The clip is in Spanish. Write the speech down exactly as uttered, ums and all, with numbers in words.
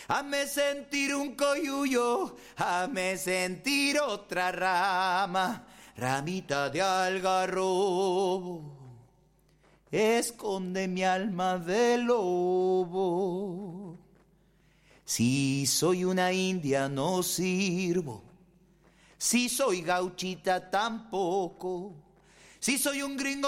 Hazme sentir un coyuyo, hazme sentir otra rama, ramita de algarrobo. Esconde mi alma de lobo. Si soy una india no sirvo, si soy gauchita tampoco, si soy un gringo